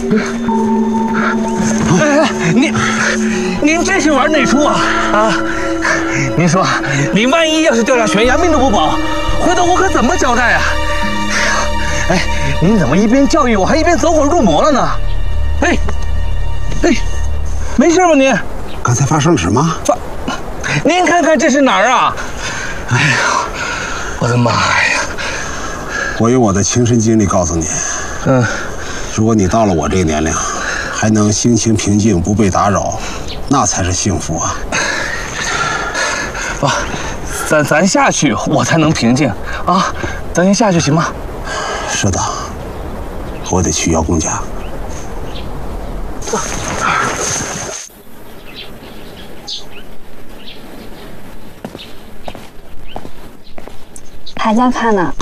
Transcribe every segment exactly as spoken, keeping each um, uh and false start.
哎，您您这是玩哪出啊？啊！您说，您万一要是掉下悬崖，命都不保，回头我可怎么交代啊？哎，您怎么一边教育我，还一边走火入魔了呢？哎，哎，没事吧您？ 刚才发生了什么？ 发，您看看这是哪儿啊？哎呀，我的妈呀！ 我有我的亲身经历告诉你， 嗯， 如果你到了我这个年龄，还能心情平静，不被打扰，那才是幸福啊！ 不，咱咱下去，我才能平静啊！咱先下去行吗？ 是的，我得去邀功家。 还在看呢。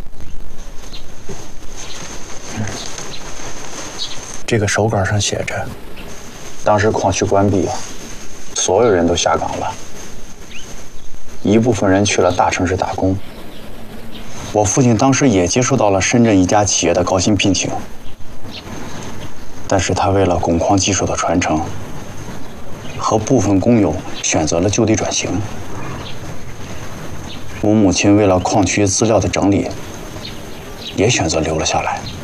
这个手稿上写着，当时矿区关闭，所有人都下岗了，一部分人去了大城市打工。我父亲当时也接触到了深圳一家企业的高薪聘请，但是他为了汞矿技术的传承，和部分工友选择了就地转型。我母亲为了矿区资料的整理，也选择留了下来。